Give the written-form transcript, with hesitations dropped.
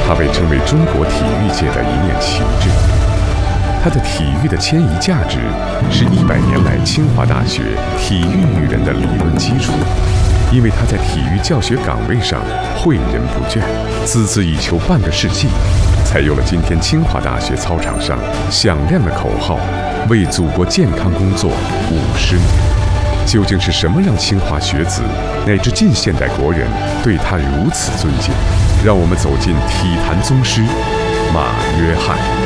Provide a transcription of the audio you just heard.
他被称为中国体育界的一面旗帜。他的体育的迁移价值是100年来清华大学体育育人的理论基础，因为他在体育教学岗位上诲人不倦，孜孜以求半个世纪，才有了今天清华大学操场上响亮的口号：为祖国健康工作50年。究竟是什么让清华学子乃至近现代国人对他如此尊敬？让我们走进体坛宗师马约翰。